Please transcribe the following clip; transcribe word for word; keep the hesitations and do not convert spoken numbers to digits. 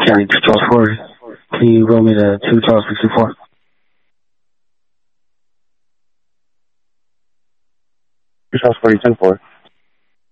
County two Charles forty. Can you roll me to two Charles sixty-four? two Charles forty-two four.